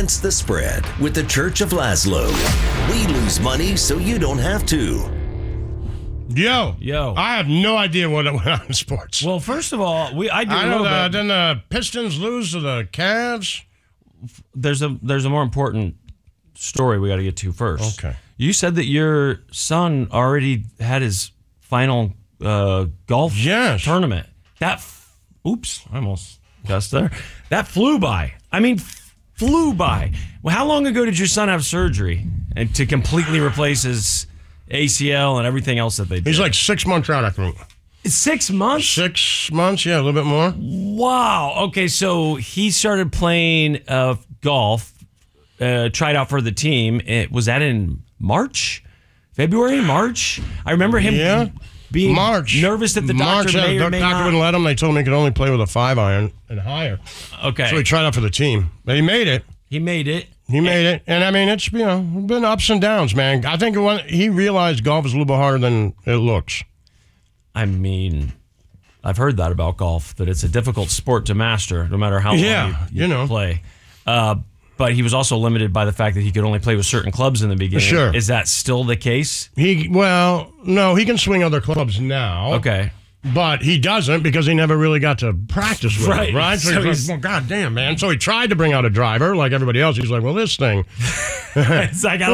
Against the Spread with the Church of Laszlo. We lose money so you don't have to. Yo. I have no idea what went on in sports. Well, first of all, I do a little bit. Didn't the Pistons lose to the Cavs? There's a more important story we got to get to first. Okay. You said that your son already had his final golf tournament. Oops, I almost cussed there. That flew by. I mean, flew by. Well, how long ago did your son have surgery and to completely replace his ACL and everything else that they did? He's like 6 months out, I think. 6 months? 6 months, yeah, a little bit more. Wow. Okay, so he started playing golf, tried out for the team. Was that in March? February? March? I remember him being nervous that the doctor may or may not. The doctor wouldn't let him. They told him he could only play with a 5-iron and higher. Okay. So he tried out for the team. But he made it. He made it. And I mean, it's been ups and downs, man. I think he realized golf is a little bit harder than it looks. I mean, I've heard that about golf, that it's a difficult sport to master, no matter how long you play. But he was also limited by the fact that he could only play with certain clubs in the beginning. Sure. Is that still the case? No, he can swing other clubs now. Okay. But he doesn't because he never really got to practice with it, right? So he's like, well, God damn, man. So he tried to bring out a driver like everybody else. He's like, well, this thing. I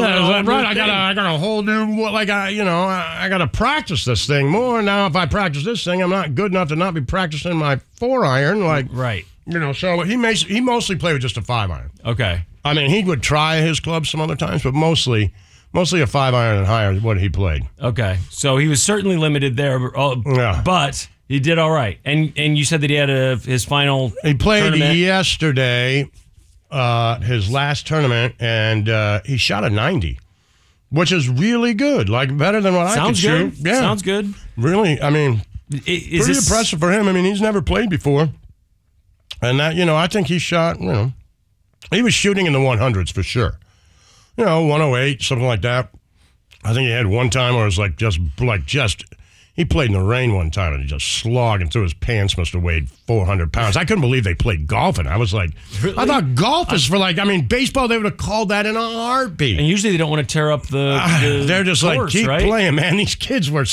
got a whole new, I got to practice this thing more. Now, if I practice this thing, I'm not good enough to not be practicing my 4-iron. Right. So he mostly played with just a 5-iron. Okay. I mean, he would try his clubs some other times, but mostly a 5-iron and higher is what he played. Okay. So he was certainly limited there, but he did all right. And you said that he had his final He played tournament. yesterday, his last tournament, and he shot a 90, which is really good, like better than what I could shoot. Yeah. Sounds good. Really, I mean, pretty impressive for him. I mean, he's never played before. And that, I think he shot, he was shooting in the 100s for sure. 108, something like that. I think he had one time where it was he played in the rain one time and he just slogged and through his pants must have weighed 400 pounds. I couldn't believe they played golf and I was like, really? I thought golf is for baseball, they would have called that in a heartbeat. And usually they don't want to tear up the they're just course, like, keep right? playing, man. These kids were